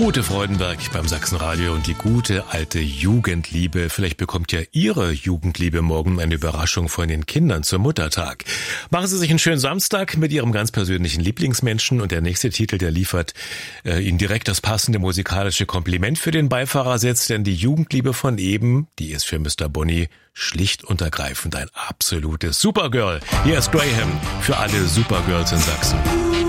Ute Freudenberg beim Sachsenradio und die gute alte Jugendliebe. Vielleicht bekommt ja Ihre Jugendliebe morgen eine Überraschung von den Kindern zum Muttertag. Machen Sie sich einen schönen Samstag mit Ihrem ganz persönlichen Lieblingsmenschen und der nächste Titel, der liefert Ihnen direkt das passende musikalische Kompliment für den Beifahrersitz, denn die Jugendliebe von eben, die ist für Mr. Bonny schlicht und ergreifend ein absolutes Supergirl. Hier ist Graham für alle Supergirls in Sachsen.